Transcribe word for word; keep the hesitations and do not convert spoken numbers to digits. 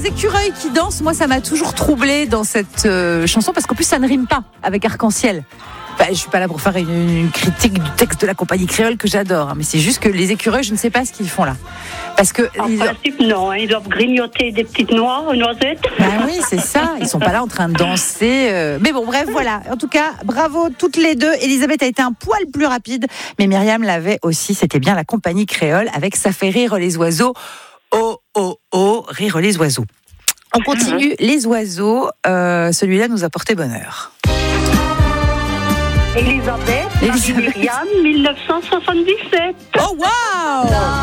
les écureuils qui dansent, moi ça m'a toujours troublée dans cette euh, chanson parce qu'en plus ça ne rime pas avec arc-en-ciel. Enfin, je suis pas là pour faire une, une critique du texte de la compagnie créole que j'adore, hein, mais c'est juste que les écureuils, je ne sais pas ce qu'ils font là. Parce que En ils... principe, non. Hein. Ils doivent grignoter des petites noix, noisettes. Ben oui, c'est ça. Ils sont pas là en train de danser. Euh... Mais bon, bref, voilà. En tout cas, bravo toutes les deux. Elisabeth a été un poil plus rapide, mais Myriam l'avait aussi. C'était bien la compagnie créole avec Ça fait rire les oiseaux. Oh, oh, oh, rire les oiseaux. On continue. Les oiseaux, euh, celui-là nous a porté bonheur. Elisabeth, Elisabeth. Myriam, mille neuf cent soixante-dix-sept. Oh, waouh!